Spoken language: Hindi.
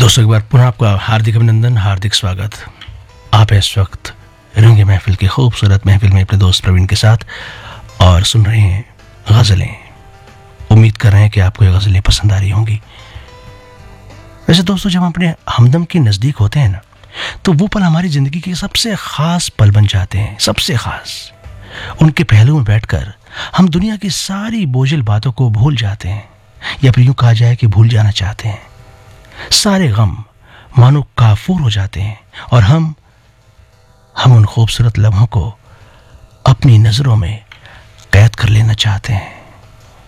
दोस्तों एक बार पुनः आपका हार्दिक अभिनंदन, हार्दिक स्वागत। आप इस वक्त रंगे महफिल की खूबसूरत महफिल में अपने दोस्त प्रवीण के साथ और सुन रहे हैं गज़लें। उम्मीद कर रहे हैं कि आपको ये गज़लें पसंद आ रही होंगी। वैसे दोस्तों, जब हम अपने हमदम के नज़दीक होते हैं ना, तो वो पल हमारी ज़िंदगी के सबसे ख़ास पल बन जाते हैं। सबसे ख़ास उनके पहलू में बैठकर हम दुनिया की सारी बोझिल बातों को भूल जाते हैं, या फिर यूँ कहा जाए कि भूल जाना चाहते हैं। सारे गम मानो काफूर हो जाते हैं और हम उन खूबसूरत लम्हों को अपनी नज़रों में कैद कर लेना चाहते हैं।